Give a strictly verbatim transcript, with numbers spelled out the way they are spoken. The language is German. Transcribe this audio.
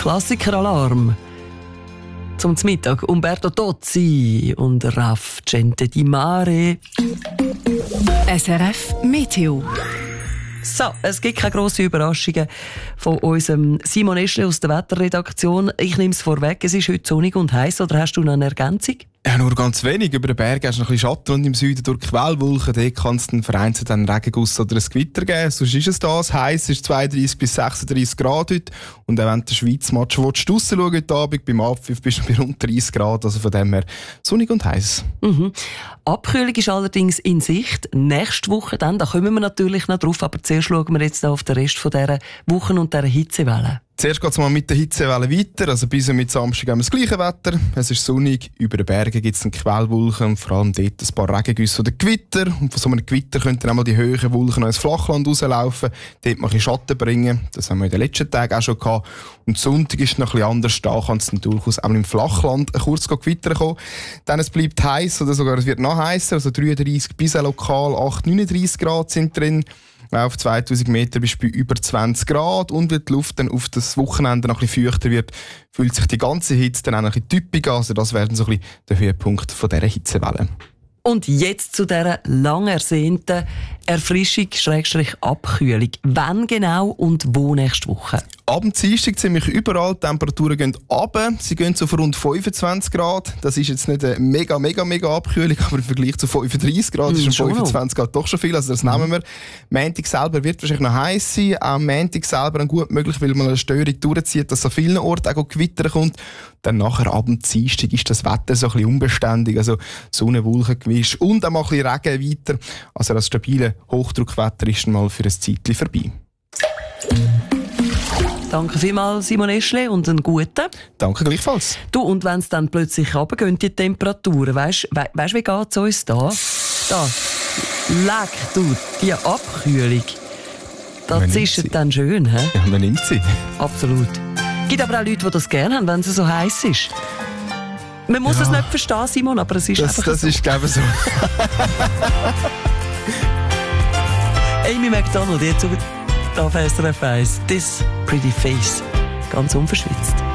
Klassikeralarm. Zum Mittag Umberto Tozzi und Raf Gente di Mare. S R F Meteo. So, es gibt keine grossen Überraschungen von unserem Simon Eschle aus der Wetterredaktion. Ich nehme es vorweg, es ist heute sonnig und heiß. Oder hast du noch eine Ergänzung? Ja, nur ganz wenig. Über den Bergen hast du noch ein bisschen Schatten und im Süden durch Quellwolken. Dort kann es dann vereinzelt einen Regenguss oder ein Gewitter geben. Sonst ist es das. Heiß ist zweiunddreißig bis sechsunddreißig Grad heute. Und auch wenn du den Schweiz-Match rausschauen heute Abend, beim Abpfiff bist du bei rund dreißig Grad. Also von dem her sonnig und heiß. Mhm. Abkühlung ist allerdings in Sicht. Nächste Woche dann, da kommen wir natürlich noch drauf. Aber zuerst schauen wir jetzt noch auf den Rest von dieser Woche und dieser Hitzewelle. Zuerst geht es mal mit der Hitzewelle weiter. Also bis mit Samstag haben wir das gleiche Wetter. Es ist sonnig. Über den Bergen gibt es dann Quellwolken und vor allem dort ein paar Regengüsse oder Gewitter. Und von so einem Gewitter könnten dann einmal die hohen Wolken noch ins Flachland rauslaufen. Dort mal ein bisschen Schatten bringen. Das haben wir in den letzten Tagen auch schon gehabt. Und Sonntag ist es noch ein bisschen anders. Da kann es dann durchaus auch im Flachland kurz Gewitter kommen. Dann es bleibt heiß oder sogar es wird noch heißer. Also dreiunddreißig bis lokal acht, neununddreißig Grad sind drin. Auf zweitausend Meter bist du bei über zwanzig Grad. Und wenn die Luft dann auf das Wochenende noch ein bisschen feuchter wird, fühlt sich die ganze Hitze dann auch ein bisschen typisch an. Also das wäre dann so ein bisschen der Höhepunkt von dieser Hitzewelle. Und jetzt zu dieser lang ersehnten Erfrischung-Abkühlung. Wann genau und wo nächste Woche? Ab dem Dienstag ziemlich überall. Die Temperaturen gehen runter. Sie gehen so auf rund fünfundzwanzig Grad. Das ist jetzt nicht eine mega, mega, mega Abkühlung, aber im Vergleich zu fünfunddreißig Grad ist schon fünfundzwanzig Grad doch schon viel. Also das nehmen wir. Montag selber wird wahrscheinlich noch heiß sein. Am Montag selber gut möglich, weil man eine Störung durchzieht, dass es an vielen Orten auch Gewitter kommt. Dann nachher ab dem Dienstag ist das Wetter so ein bisschen unbeständig. Also Sonne, Wolken gemischt und auch mal ein bisschen Regen weiter. Also das stabile Hochdruckwetter ist dann mal für ein Zeitchen vorbei. Danke vielmals, Simon Eschle, und einen guten. Danke gleichfalls. Du, und wenn es dann plötzlich runtergehen, die Temperaturen, weißt du, we- wie geht es uns da? Da, leck du, die Abkühlung. Das ist dann schön, hä? Ja, man nimmt sie. Absolut. Es gibt aber auch Leute, die das gerne haben, wenn es so heiß ist. Man muss ja. es nicht verstehen, Simon, aber es ist das, einfach das so. Das ist, glaube ich, so. Amy McDonald, jetzt auf S R F eins. This Pretty Face. Ganz unverschwitzt.